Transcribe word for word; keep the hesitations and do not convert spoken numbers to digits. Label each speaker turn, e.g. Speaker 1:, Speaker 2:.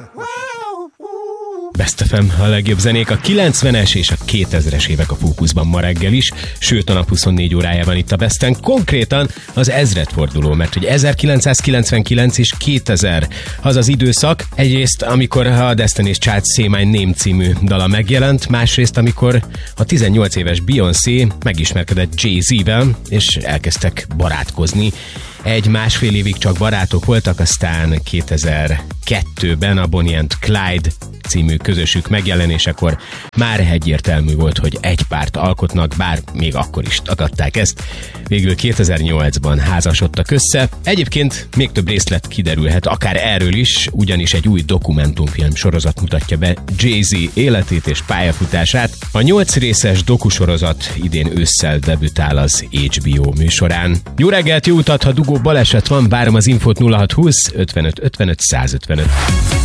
Speaker 1: Best ef em, a legjobb zenék a kilencvenes és a kétezres évek a fókuszban ma reggel is, sőt a nap huszonnégy órájában itt a Besten, konkrétan az ezredforduló, mert hogy ezerkilencszázkilencvenkilenc és kétezer az az időszak, egyrészt amikor a Destiny's Child Say My Name című dala megjelent, másrészt amikor a tizennyolc éves Beyoncé megismerkedett Jay-Z-vel, és elkezdtek barátkozni. Egy másfél évig csak barátok voltak, aztán kétezer-kettőben a Bonnie and Clyde című közösük megjelenésekor már egyértelmű volt, hogy egy párt alkotnak, bár még akkor is tagadták ezt. Végül kétezer-nyolcban házasodtak össze. Egyébként még több részlet kiderülhet, akár erről is, ugyanis egy új dokumentumfilm sorozat mutatja be Jay-Z életét és pályafutását. A nyolc részes dokusorozat idén ősszel debütál az há bé o műsorán. Jó reggelt, jó utat, ha dugó baleset van, várom az infót nulla hat húsz ötvenöt ötvenöt százötvenöt.